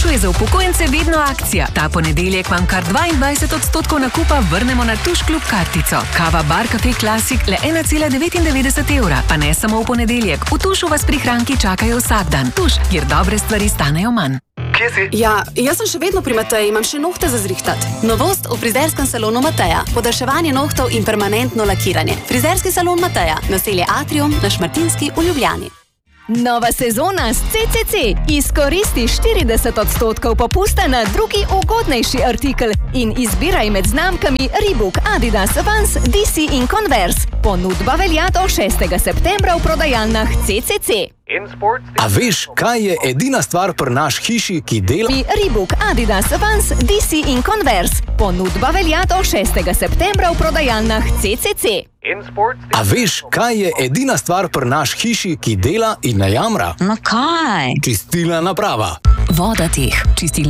je za upokojence vedno akcija. Ta ponedeljek vam kar 22% nakupa vrnemo na Tuš Klub kartico. Kava Bar Cafe Classic le 1,99 evra. Pa ne samo v ponedeljek. V Tušu vas prihranki čakajo vsak dan. Tuš, kjer dobre stvari stanejo manj. Kje si? Ja, jaz sem še vedno pri Mateji, imam še nohte za zrihtati. Novost v frizerskem salonu Mateja. Podaljševanje nohtov in permanentno lakiranje. Frizerski salon Mateja. Naselje Atrium na Šmartinski v Ljubljani. Nova sezona s CCC. Izkoristi 40% popusta na drugi ugodnejši artikel in izbiraj med znamkami Reebok, Adidas, Vans, DC in Converse. Ponudba velja do 6. septembra v prodajalnah CCC. A veš, kaj je edina stvar pri naš hiši, ki dela? Reebok, Adidas, Vans, DC in Converse. Ponudba velja do 6. septembra v prodajalnah CCC. A veš, kaj je edina stvar pri naš hiši, ki dela in ne jamra? No kaj? Čistilna naprava. Voda teh čistilnih